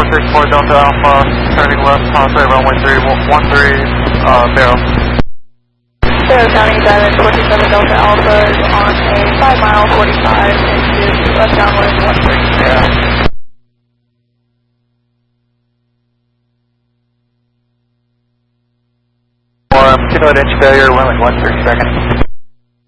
164 Delta Alpha, turning left, contact runway 13, Barrow. Barrow County, Diamond 47 Delta Alpha is on a 5-mile 45 into left downwind 13. Yeah. Or, 2 inch failure, runway 13 seconds.